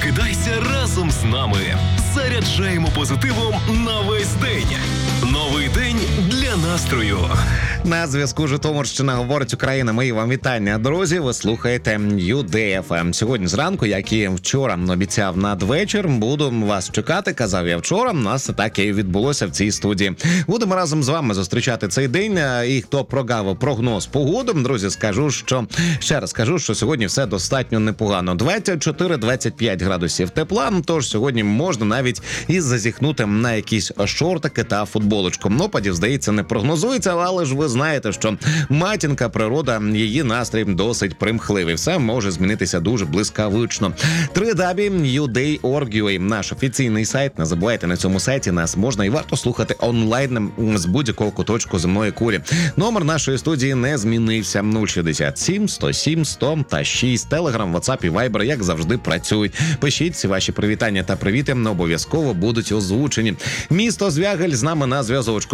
Прокидайся разом з нами. Заряджаємо позитивом на весь день. Новий день для настрою. На зв'язку Житомирщина говорить Україна. Мої вам вітання, друзі. Ви слухаєте UDFM. Сьогодні зранку, як і вчора обіцяв надвечір, буду вас чекати. Казав я вчора. У нас так і відбулося в цій студії. Будемо разом з вами зустрічати цей день. І хто прогав прогноз погоди, друзі, ще раз скажу, що сьогодні все достатньо непогано. 24-25 градусів тепла. Тож сьогодні можна навіть і зазіхнути на якісь шортики та футболочку. Опадів, здається, не прогнозується, але ж ви знаєте, що матінка природа, її настрій досить примхливий. Все може змінитися дуже блискавично. www.uday.org.ua – наш офіційний сайт. Не забувайте, на цьому сайті нас можна і варто слухати онлайн з будь-якого куточку земної кулі. Номер нашої студії не змінився. 067 107 100 та 6. Телеграм, Ватсап і Вайбер, як завжди, працюють. Пишіть, всі ваші привітання та привіти обов'язково будуть озвучені. Місто Звягель з нами на зв'язочку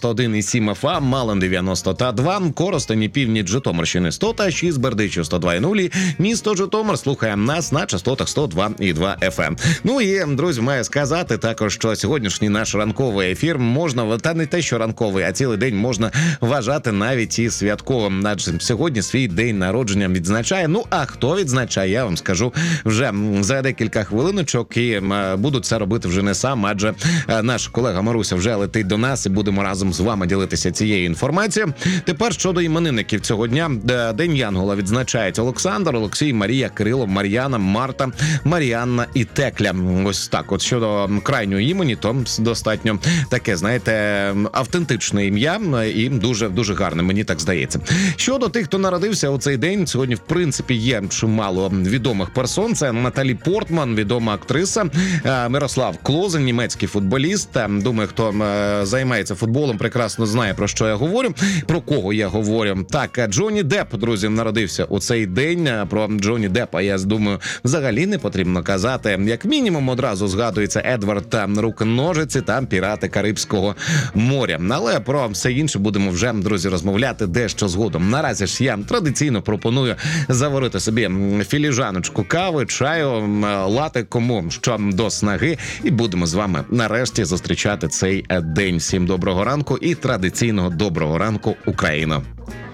91,7 ФМ, Малин 92, Коростень і північ Житомирщини 100 та 6, Бердичів 102,0. Місто Житомир слухає нас на частотах 102,2 ФМ. Ну і, друзі, маю сказати також, що сьогоднішній наш ранковий ефір можна, та не те, що ранковий, а цілий день можна вважати навіть і святковим. Адже сьогодні свій день народження відзначає. Ну, а хто відзначає, я вам скажу вже за декілька хвилиночок, і буду це робити вже не сам, адже наш колега Маруся вже летить до нас і будемо разом з вами ділитися цією інформацією. Тепер щодо іменинників цього дня. День Янгола відзначають Олександр, Олексій, Марія, Кирило, Мар'яна, Марта, Мар'янна і Текля. Ось так. От щодо крайнього імені, то достатньо таке, знаєте, автентичне ім'я і дуже гарне, мені так здається. Щодо тих, хто народився у цей день, сьогодні, в принципі, є чимало відомих персон. Це Наталі Портман, відома актриса, Мирослав Клозен, німецький футболіст. Думаю, хто займається футболом, прекрасно знає, про що я говорю, про кого я говорю. Так, Джонні Депп, друзі, народився у цей день. Про Джонні Деппа, я думаю, взагалі не потрібно казати. Як мінімум, одразу згадується Едвард Рук-ножиці та Пірати Карибського моря. Але про все інше будемо вже, друзі, розмовляти дещо згодом. Наразі ж я традиційно пропоную заварити собі філіжаночку кави, чаю, лати, кому що до снаги, і будемо з вами нарешті зустрічати цей день. Всім доброго ранку і традиційного доброго ранку, Україно!